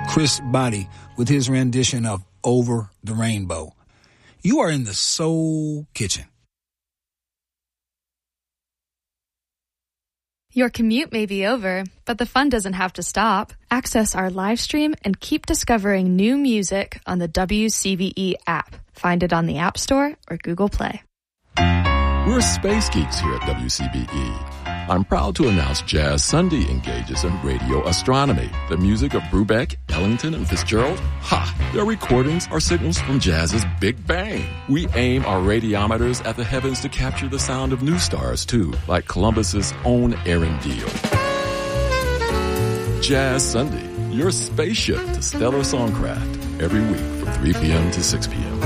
Chris Botti with his rendition of Over the Rainbow. You are in the Soul Kitchen. Your commute may be over, but the fun doesn't have to stop. Access our live stream and keep discovering new music on the WCBE app. Find it on the App Store or Google Play. We're space geeks here at WCBE. I'm proud to announce Jazz Sunday engages in radio astronomy. The music of Brubeck, Ellington, and Fitzgerald? Ha! Their recordings are signals from jazz's Big Bang. We aim our radiometers at the heavens to capture the sound of new stars, too, like Columbus's own Aaron Deal. Jazz Sunday, your spaceship to stellar songcraft, every week from 3 p.m. to 6 p.m.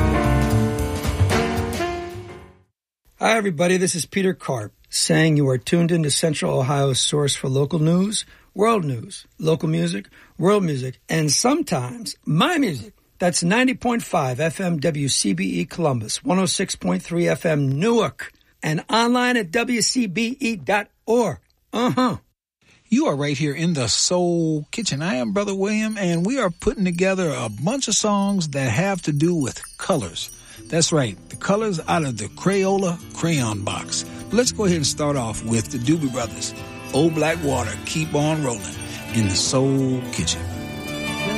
Hi, everybody. This is Peter Karp saying you are tuned into Central Ohio's source for local news, world news, local music, world music, and sometimes my music. That's 90.5 FM WCBE Columbus, 106.3 FM Newark, and online at WCBE.org. You are right here in the Soul Kitchen. I am Brother William, and we are putting together a bunch of songs that have to do with colors. That's right, the colors out of the Crayola crayon box. But let's go ahead and start off with the Doobie Brothers. Old Black Water, Keep On Rolling in the Soul Kitchen.